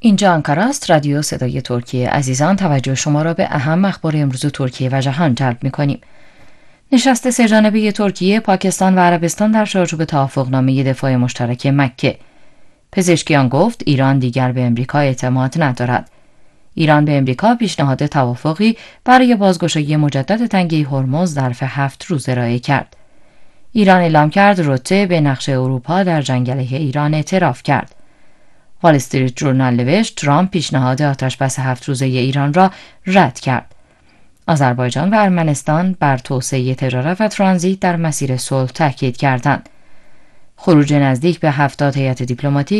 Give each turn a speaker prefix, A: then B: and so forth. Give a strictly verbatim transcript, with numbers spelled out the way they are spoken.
A: اینجا آنکارا است، رادیو صدای ترکیه. عزیزان، توجه شما را به اهم اخبار امروز ترکیه و جهان جلب می‌کنیم. نشست سه‌جانبه ترکیه، پاکستان و عربستان در چارچوب توافقنامه دفاع مشترک مکه. پزشکیان گفت ایران دیگر به امریکا اعتماد ندارد. ایران به امریکا پیشنهاد توافقی برای بازگشایی مجدد تنگه هرمز ظرف هفت روز ارائه کرد. ایران اعلام کرد روته به نقش اروپا در جنگ علیه ایران اعتراف کرد. وال استریت ژورنال نوشت ترامپ پیشنهاد آتشبس هفت روزه ایران را رد کرد. آذربایجان و ارمنستان بر توسعه تجارت و ترانزیت در مسیر صلح تاکید کردند. خروج نزدیک به هفتاد هیئت دیپلماتیک